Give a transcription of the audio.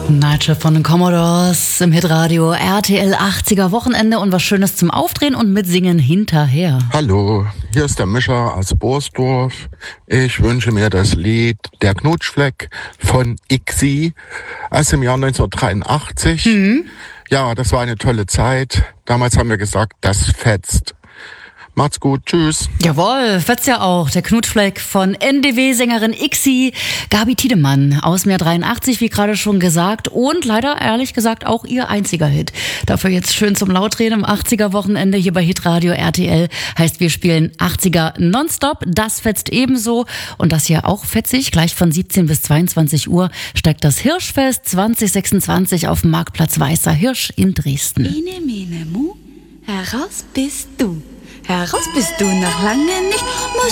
Nigel von den Commodores im Hitradio RTL 80er Wochenende und was Schönes zum Aufdrehen und Mitsingen hinterher. Hallo, hier ist der Mischer aus Borsdorf. Ich wünsche mir das Lied Der Knutschfleck von ICSI aus dem Jahr 1983. Ja, das war eine tolle Zeit. Damals haben wir gesagt, das fetzt. Macht's gut, tschüss. Jawohl, fetzt ja auch. Der Knutschfleck von NDW-Sängerin ICSI, Gabi Tiedemann aus dem Jahr 83, wie gerade schon gesagt. Und leider, ehrlich gesagt, auch ihr einziger Hit. Dafür jetzt schön zum Lautreden im 80er-Wochenende hier bei Hitradio RTL. Heißt, wir spielen 80er nonstop. Das fetzt ebenso. Und das hier auch fetzig. Gleich von 17 bis 22 Uhr steigt das Hirschfest 2026 auf dem Marktplatz Weißer Hirsch in Dresden. Ine, mene, mu, heraus bist du. Heraus bist du noch lange nicht.